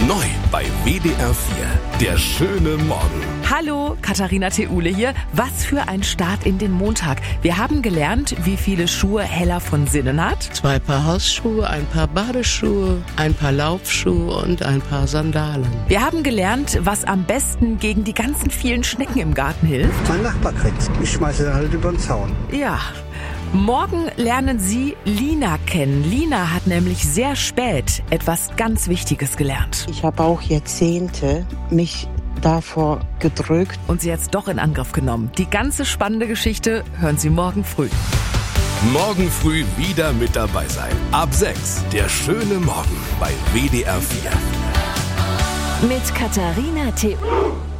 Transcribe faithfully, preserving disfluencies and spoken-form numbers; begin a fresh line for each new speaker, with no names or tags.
Neu bei W D R vier. Der schöne Morgen.
Hallo, Katharina Theule hier. Was für ein Start in den Montag. Wir haben gelernt, wie viele Schuhe Hella von Sinnen hat.
Zwei Paar Hausschuhe, ein Paar Badeschuhe, ein Paar Laufschuhe und ein Paar Sandalen.
Wir haben gelernt, was am besten gegen die ganzen vielen Schnecken im Garten hilft.
Mein Nachbar kriegt. Ich schmeiße den halt über den Zaun.
Ja. Morgen lernen Sie Lina kennen. Lina hat nämlich sehr spät etwas ganz Wichtiges gelernt.
Ich habe auch Jahrzehnte mich davor gedrückt.
Und sie jetzt doch in Angriff genommen. Die ganze spannende Geschichte hören Sie morgen früh.
Morgen früh wieder mit dabei sein. Ab sechs. Der schöne Morgen bei W D R vier.
Mit Katharina Theule.